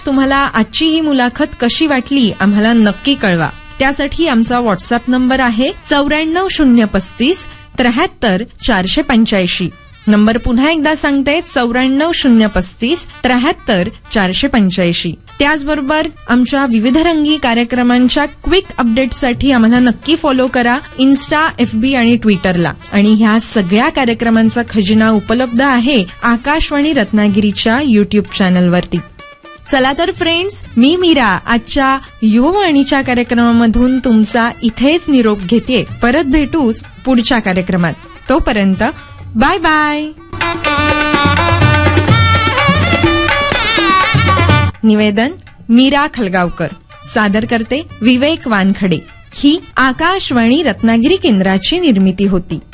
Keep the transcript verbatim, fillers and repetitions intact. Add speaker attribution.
Speaker 1: तुम्हाला आजची ही मुलाखत कशी वाटली आम्हाला नक्की कळवा. त्यासाठी आमचा व्हॉट्सअप नंबर आहे चौऱ्याण्णव शून्य पस्तीस त्र्याहत्तर चारशे पंच्याऐंशी. नंबर पुन्हा एकदा सांगते, चौऱ्याण्णव शून्य पस्तीस त्र्याहत्तर चारशे पंच्याऐंशी. त्याचबरोबर आमच्या विविधरंगी कार्यक्रमांच्या क्विक अपडेटसाठी आम्हाला नक्की फॉलो करा इन्स्टा, एफबी आणि ट्विटरला. आणि ह्या सगळ्या कार्यक्रमांचा खजिना उपलब्ध आहे आकाशवाणी रत्नागिरीच्या युट्यूब चॅनलवरती. चला तर फ्रेंड्स, मी मीरा आजच्या युववाणीच्या कार्यक्रमामधून तुमचा इथेच निरोप घेते. परत भेटूच पुढच्या कार्यक्रमात. तोपर्यंत बाय बाय. निवेदन मीरा खलगावकर. सादर करते विवेक वानखडे. ही आकाशवाणी रत्नागिरी केंद्राची निर्मिती होती.